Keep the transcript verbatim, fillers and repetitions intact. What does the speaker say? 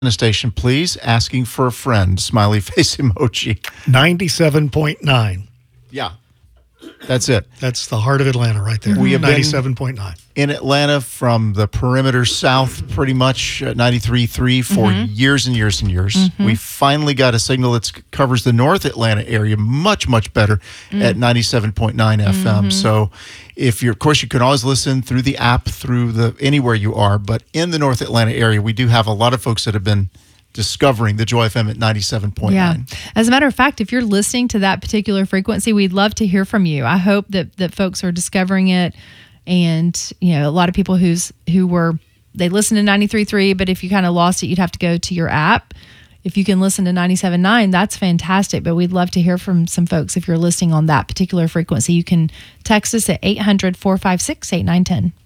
station, please. Asking for a friend. Smiley face emoji. ninety-seven point nine. Yeah. That's it. That's the heart of Atlanta right there. We have ninety-seven point nine. In Atlanta from the perimeter south, pretty much uh, ninety-three point three for mm-hmm. years and years and years. Mm-hmm. We finally got a signal that covers the North Atlanta area much, much better mm. at ninety-seven point nine mm-hmm. F M. So if you're, of course, you can always listen through the app, through the anywhere you are. But in the North Atlanta area, we do have a lot of folks that have been discovering the Joy F M at ninety-seven point nine. Yeah. As a matter of fact, if you're listening to that particular frequency, we'd love to hear from you. I hope that that folks are discovering it. And, you know, a lot of people who's who were, they listen to ninety-three point three, but if you kind of lost it, you'd have to go to your app. If you can listen to ninety-seven point nine, that's fantastic. But we'd love to hear from some folks if you're listening on that particular frequency. You can text us at eight hundred, four five six, eight nine one zero.